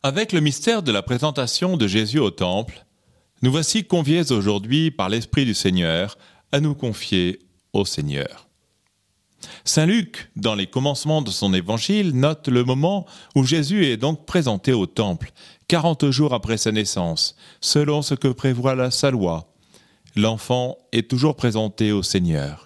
Avec le mystère de la présentation de Jésus au Temple, nous voici conviés aujourd'hui par l'Esprit du Seigneur à nous confier au Seigneur. Saint Luc, dans les commencements de son évangile, note le moment où Jésus est donc présenté au Temple, 40 jours après sa naissance, selon ce que prévoit sa loi. L'enfant est toujours présenté au Seigneur.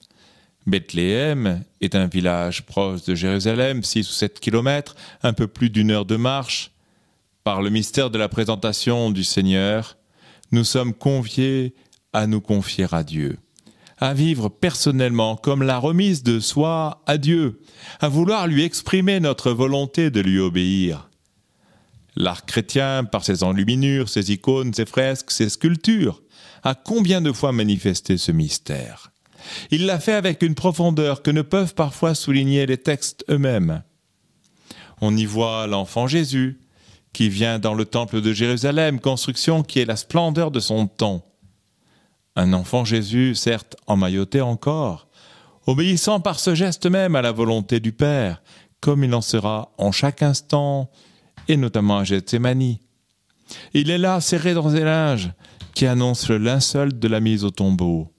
Bethléem est un village proche de Jérusalem, 6 ou 7 kilomètres, un peu plus d'une heure de marche. Par le mystère de la présentation du Seigneur, nous sommes conviés à nous confier à Dieu, à vivre personnellement comme la remise de soi à Dieu, à vouloir lui exprimer notre volonté de lui obéir. L'art chrétien, par ses enluminures, ses icônes, ses fresques, ses sculptures, a combien de fois manifesté ce mystère ? Il l'a fait avec une profondeur que ne peuvent parfois souligner les textes eux-mêmes. On y voit l'enfant Jésus, qui vient dans le temple de Jérusalem, construction qui est la splendeur de son temps. Un enfant Jésus, certes emmailloté encore, obéissant par ce geste même à la volonté du Père, comme il en sera en chaque instant, et notamment à Gethsémani. Il est là, serré dans ses linges, qui annonce le linceul de la mise au tombeau.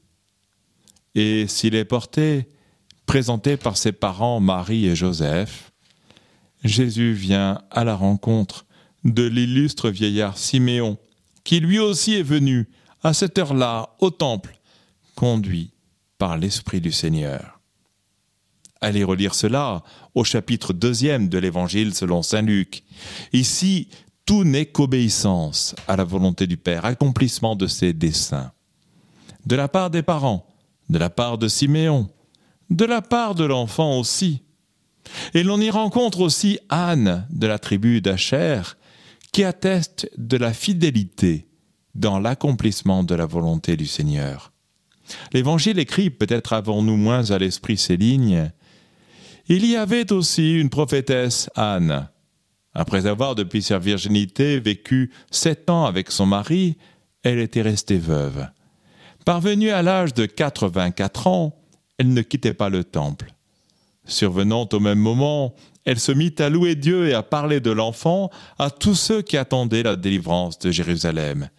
Et s'il est présenté par ses parents Marie et Joseph, Jésus vient à la rencontre de l'illustre vieillard Siméon, qui lui aussi est venu, à cette heure-là, au temple, conduit par l'Esprit du Seigneur. Allez relire cela au chapitre 2 de l'Évangile selon saint Luc. Ici, tout n'est qu'obéissance à la volonté du Père, accomplissement de ses desseins. De la part des parents, de la part de Siméon, de la part de l'enfant aussi. Et l'on y rencontre aussi Anne de la tribu d'Acher, qui atteste de la fidélité dans l'accomplissement de la volonté du Seigneur. L'Évangile écrit, peut-être avons-nous moins à l'esprit ces lignes, il y avait aussi une prophétesse, Anne. Après avoir, depuis sa virginité, vécu 7 ans avec son mari, elle était restée veuve. Parvenue à l'âge de 84 ans, elle ne quittait pas le temple. Survenant au même moment, elle se mit à louer Dieu et à parler de l'enfant à tous ceux qui attendaient la délivrance de Jérusalem.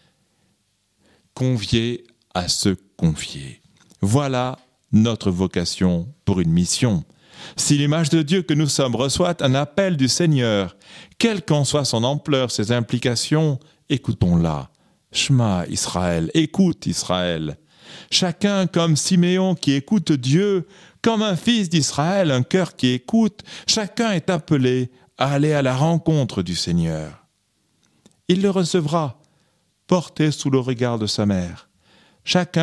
Conviés à se confier. Voilà notre vocation pour une mission. Si l'image de Dieu que nous sommes reçoit un appel du Seigneur, quelle qu'en soit son ampleur, ses implications, écoutons-la. Shema Israël, écoute Israël. Chacun comme Siméon qui écoute Dieu, comme un fils d'Israël, un cœur qui écoute, chacun est appelé à aller à la rencontre du Seigneur. Il le recevra, porté sous le regard de sa mère. Chacun